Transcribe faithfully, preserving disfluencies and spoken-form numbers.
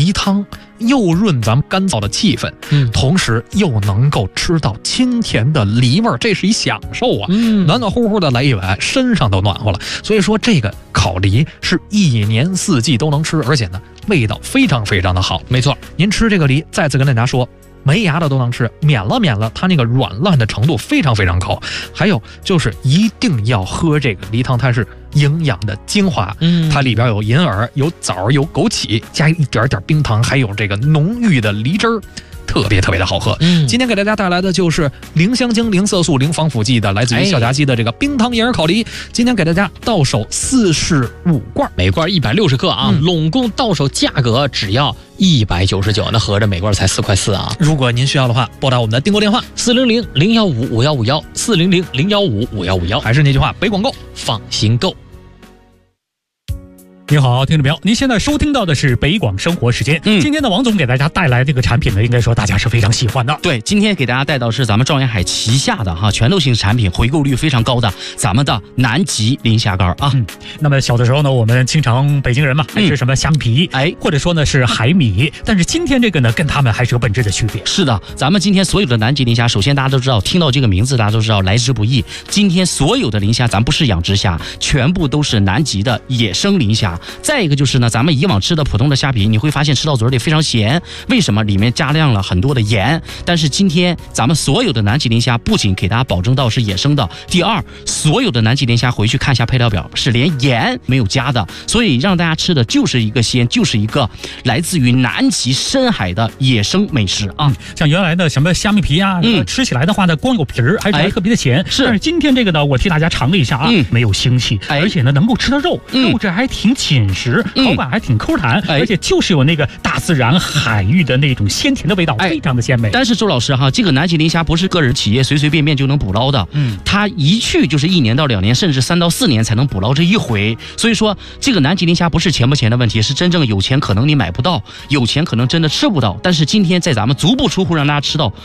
梨汤又润咱们干燥的气氛，嗯，同时又能够吃到清甜的梨味儿，这是一享受啊！嗯，暖暖乎乎的来一碗，身上都暖和了。所以说，这个烤梨是一年四季都能吃，而且呢，味道非常非常的好。 没错， 您吃这个梨，再次跟大家说。没牙的都能吃，免了免了，它那个软烂的程度非常非常高。还有就是一定要喝这个梨汤，它是营养的精华，嗯，它里边有银耳、有枣、有枸杞，加一点点冰糖，还有这个浓郁的梨汁儿。特别特别的好喝。嗯，今天给大家带来的就是零香精、零色素、零防腐剂的，来自于小夹鸡的这个冰糖银耳烤梨。今天给大家到手四十五罐， 每罐一百六十克啊，嗯，拢共到手价格只要一百九十九，那合着每罐才四块四啊。 如果您需要的话，拨打我们的订购电话四零零零幺五五幺五幺四零零零幺五五幺五幺， 还是那句话，北广购， 放心购。 你好，听众朋友，您现在收听到的是北广生活时间。嗯，今天的王总给大家带来这个产品呢，应该说大家是非常喜欢的。 对，今天给大家带到是咱们兆元海旗下的哈拳头型产品，回购率非常高的咱们的南极磷虾干啊。 嗯，那么小的时候呢，我们经常北京人嘛，爱吃什么虾米皮，哎，或者说呢是海米，但是今天这个呢，跟他们还是有本质的区别。 是的，咱们今天所有的南极磷虾，首先大家都知道，听到这个名字大家都知道来之不易。今天所有的磷虾，咱不是养殖虾，全部都是南极的野生磷虾。再一个就是呢，咱们以往吃的普通的虾皮，你会发现吃到嘴里非常咸，为什么？里面加量了很多的盐。但是今天咱们所有的南极磷虾，不仅给大家保证到是野生的，第二，所有的南极磷虾回去看一下配料表，是连盐没有加的，所以让大家吃的就是一个鲜，就是一个来自于南极深海的野生美食啊。 嗯，像原来的什么虾米皮啊，嗯，吃起来的话呢，光有皮儿，还是特别的咸。是，但是今天这个呢，我替大家尝了一下啊，嗯，没有腥气，哎，而且呢，能够吃到肉，嗯，肉质还挺紧实。口感还挺 Q 弹，嗯，而且就是有那个大自然海域的那种鲜甜的味道，哎，非常的鲜美。 但是周老师哈，这个南极磷虾不是个人企业随随便便就能捕捞的，嗯，它一去就是一年到两年，甚至三到四年才能捕捞这一回。所以说，这个南极磷虾不是钱不钱的问题，是真正有钱可能你买不到，有钱可能真的吃不到。但是今天在咱们足不出户让大家吃到